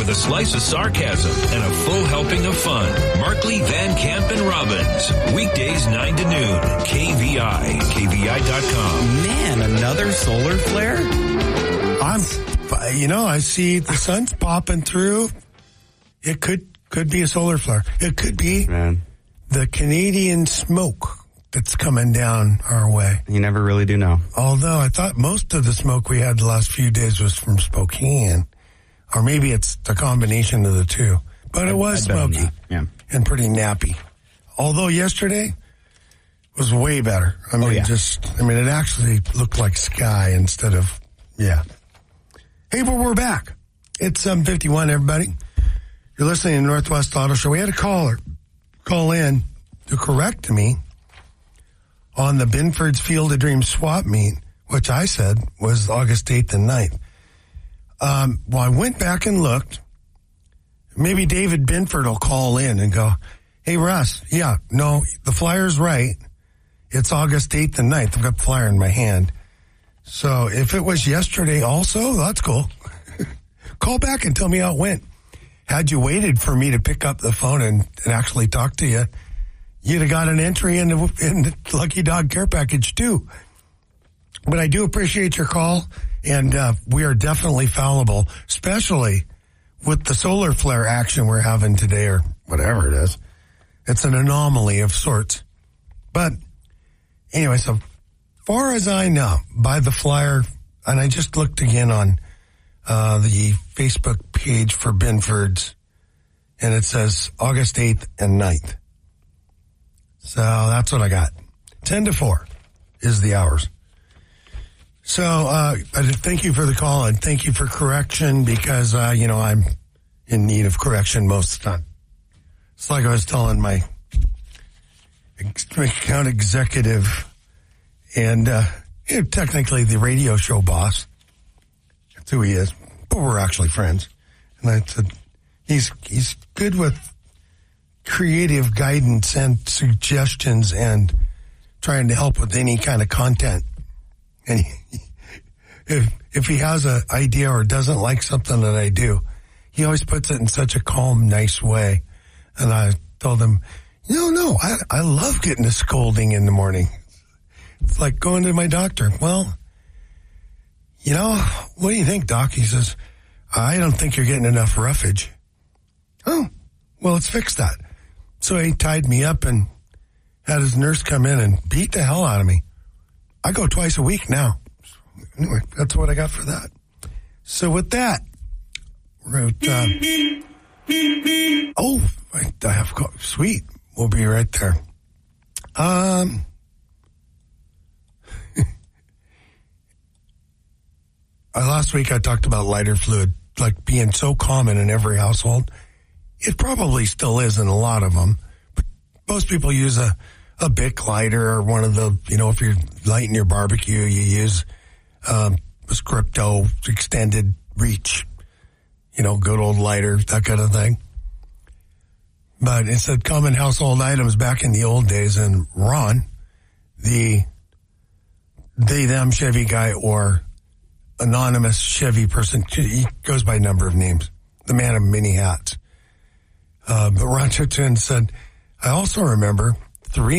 a slice of sarcasm and a full helping of fun. Markley, Van Camp, and Robbins. Weekdays 9 to noon. KVI. KVI.com. Man, another solar flare? I see the sun's popping through. It could be a solar flare. It could be the Canadian smoke that's coming down our way. You never really do know. Although I thought most of the smoke we had the last few days was from Spokane. Or maybe it's the combination of the two. But it was smoky and pretty nappy. Although yesterday was way better. It actually looked like sky instead of, Hey, but we're back. It's 7:51, everybody. You're listening to Northwest Auto Show. We had a caller call in to correct me on the Binford's Field of Dreams swap meet, which I said was August 8th and 9th. I went back and looked. Maybe David Binford will call in and go, hey, Russ, the flyer's right. It's August 8th and 9th. I've got the flyer in my hand. So if it was yesterday also, that's cool. Call back and tell me how it went. Had you waited for me to pick up the phone and actually talk to you, you'd have got an entry in the Lucky Dog Care Package too. But I do appreciate your call, and we are definitely fallible, especially with the solar flare action we're having today or whatever it is. It's an anomaly of sorts. But anyway, so far as I know, by the flyer, and I just looked again on the Facebook page for Binford's, and it says August 8th and 9th. So that's what I got. 10 to 4 is the hours. So I thank you for the call, and thank you for correction, because, I'm in need of correction most of the time. It's like I was telling my account executive and technically the radio show boss. That's who he is, but we're actually friends. And I said, he's good with creative guidance and suggestions and trying to help with any kind of content. And if he has an idea or doesn't like something that I do, he always puts it in such a calm, nice way. And I told him, I love getting a scolding in the morning. It's like going to my doctor. Well, what do you think, Doc? He says, I don't think you're getting enough roughage. Oh, well, let's fix that. So he tied me up and had his nurse come in and beat the hell out of me. I go twice a week now. Anyway, that's what I got for that. So with that, we're going I have sweet. We'll be right there. Last week I talked about lighter fluid, like being so common in every household. It probably still is in a lot of them. But most people use a Bic lighter or one of the, if you're lighting your barbecue, you use a Scripto extended reach, good old lighter, that kind of thing. But it said common household items back in the old days, and Ron, the they-them Chevy guy or anonymous Chevy person, he goes by a number of names, the man of many hats. But Ron took to and said, I also remember 3